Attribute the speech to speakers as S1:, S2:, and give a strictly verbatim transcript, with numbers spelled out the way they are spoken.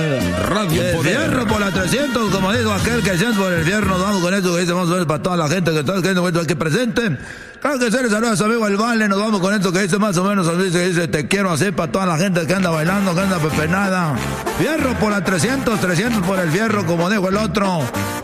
S1: Radio
S2: El
S1: Poder.
S2: fierro por la trescientos, como dijo aquel que siente por el fierro. Nos vamos con esto que dice, vamos a ver para toda la gente que está aquí presente. Claro que se les saluda a su amigo El Vale. Nos vamos con esto que dice más o menos, dice, dice te quiero hacer para toda la gente que anda bailando, que anda pepenada. Fierro por la trescientos, trescientos por el fierro, como dijo el otro.